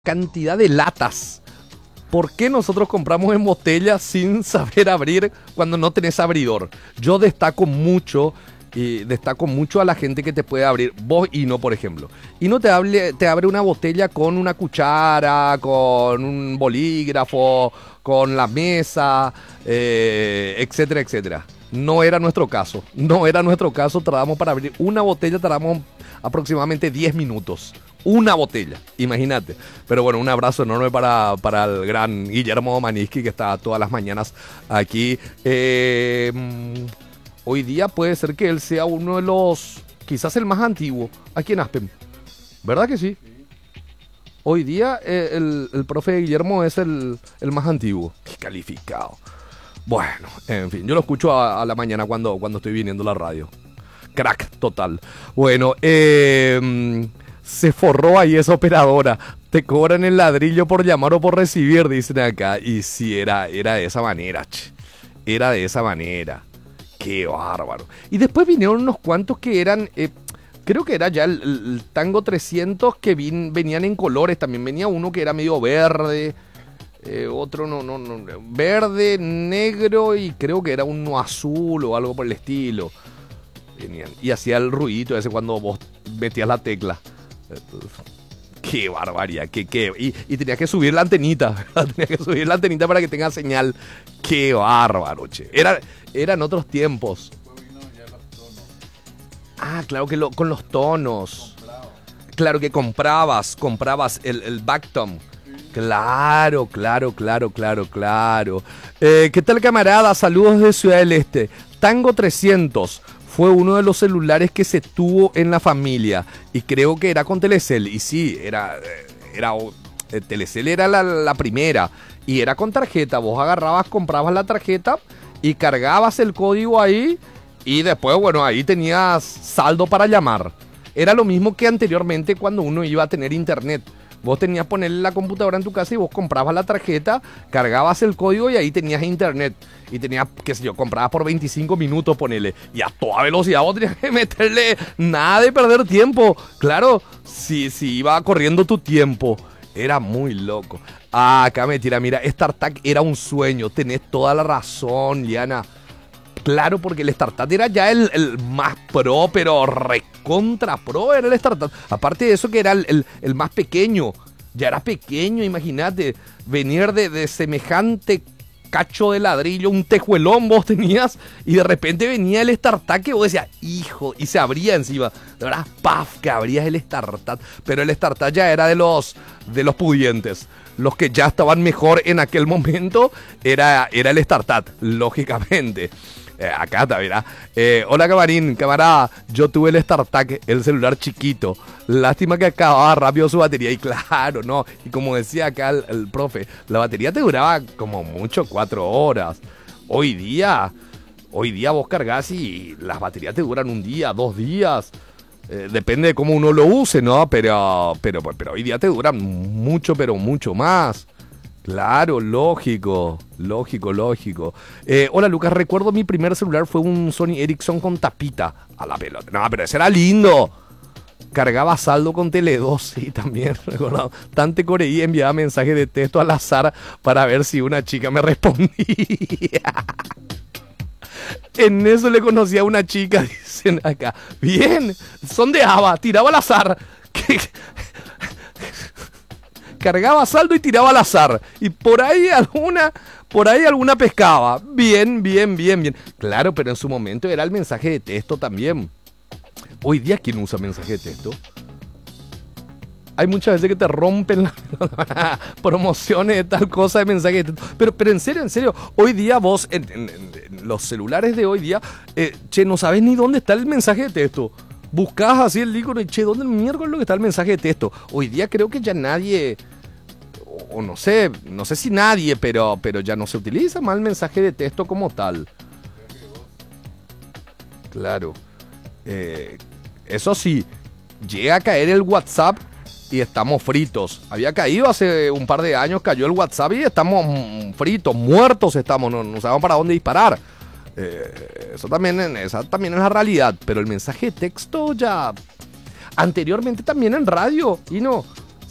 cantidad de latas. ¿Por qué nosotros compramos en botella sin saber abrir cuando no tenés abridor? Yo destaco mucho a la gente que te puede abrir. Vos Hino, por ejemplo. Hino te abre una botella con una cuchara, con un bolígrafo, con la mesa, etcétera, etcétera. No era nuestro caso. Tardamos para abrir una botella, tardamos aproximadamente 10 minutos. Una botella, imagínate. Pero bueno, un abrazo enorme para el gran Guillermo Maniski, que está todas las mañanas aquí. Hoy día puede ser que él sea uno de los, quizás el más antiguo aquí en Aspen. ¿Verdad que sí? Hoy día el profe Guillermo es el más antiguo. Qué calificado. Bueno, en fin, yo lo escucho a la mañana cuando estoy viniendo a la radio. Crack, total. Bueno, se forró ahí esa operadora. Te cobran el ladrillo por llamar o por recibir, dicen acá. Y sí, era de esa manera, che. Era de esa manera. Qué bárbaro. Y después vinieron unos cuantos que eran... creo que era ya el Tango 300 que venían en colores. También venía uno que era medio verde. Otro no, verde, negro y creo que era uno azul o algo por el estilo. Venían, y hacía el ruidito ese cuando vos metías la tecla. Qué barbaridad, y tenías que subir la antenita, ¿verdad? Tenías que subir la antenita para que tenga señal. Qué bárbaro, che. Eran otros tiempos. Ah, claro que con los tonos. Claro que comprabas el Bactom. Claro. ¿Qué tal, camarada? Saludos de Ciudad del Este. Tango 300 fue uno de los celulares que se tuvo en la familia y creo que era con Telecel. Y sí, Telecel era la primera y era con tarjeta. Vos comprabas la tarjeta y cargabas el código ahí y después, bueno, ahí tenías saldo para llamar. Era lo mismo que anteriormente cuando uno iba a tener internet. Vos tenías que ponerle la computadora en tu casa y vos comprabas la tarjeta, cargabas el código y ahí tenías internet. Y tenías, qué sé yo, comprabas por 25 minutos, ponele. Y a toda velocidad vos tenías que meterle nada de perder tiempo. Claro, si iba corriendo tu tiempo. Era muy loco. Ah, acá me tira, mira, StarTAC era un sueño. Tenés toda la razón, Liana. Claro, porque el StarTAC era ya el más pro, pero recontra pro era el StarTAC. Aparte de eso que era el más pequeño. Ya era pequeño, imagínate. Venir de semejante cacho de ladrillo, un tejuelón vos tenías. Y de repente venía el StarTAC que vos decías, hijo, y se abría encima. De verdad, paf, que abrías el StarTAC. Pero el StarTAC ya era de los pudientes. Los que ya estaban mejor en aquel momento era el StarTAC, lógicamente. Acá está, mira. Hola, Camarín, camarada. Yo tuve el StarTAC, el celular chiquito. Lástima que acababa rápido su batería. Y claro, no. Y como decía acá el profe, la batería te duraba como mucho 4 horas. Hoy día vos cargas y las baterías te duran 1 día, 2 días. Depende de cómo uno lo use, ¿no? Pero hoy día te duran mucho, pero mucho más. Claro, lógico. Hola, Lucas, recuerdo mi primer celular fue un Sony Ericsson con tapita. A la pelota. No, pero ese era lindo. Cargaba saldo con Tele2, sí, también, recordado. Tante Coreí enviaba mensajes de texto al azar para ver si una chica me respondía. En eso le conocí a una chica, dicen acá. Bien, sondeaba, tiraba al azar. Cargaba saldo y tiraba al azar. Y por ahí alguna pescaba. Bien. Claro, pero en su momento era el mensaje de texto también. Hoy día, ¿quién usa mensaje de texto? Hay muchas veces que te rompen las promociones de tal cosa de mensaje de texto. Pero en serio, hoy día vos, en los celulares de hoy día, no sabes ni dónde está el mensaje de texto. Buscás así el icono y ¿dónde miércoles es lo que está el mensaje de texto? Hoy día creo que ya nadie, o no sé si nadie, pero ya no se utiliza más el mensaje de texto como tal. Claro. Eso sí, llega a caer el WhatsApp y estamos fritos. Había caído hace un par de años, cayó el WhatsApp y estamos fritos, muertos estamos, no sabemos para dónde disparar. Esa también es la realidad, pero el mensaje de texto ya... Anteriormente también en radio, y no, se tenía un teléfono y la